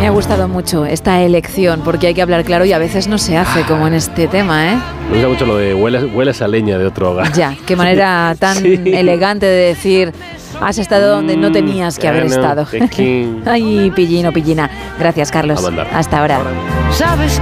Me ha gustado mucho esta elección, porque hay que hablar claro y a veces no se hace, como en este tema, ¿eh? Me gusta mucho lo de hueles a leña de otro hogar. Ya, qué manera tan elegante de decir, has estado donde no tenías que haber estado. Ay, pillín o pillina. Gracias, Carlos. Hasta ahora. ¿Sabes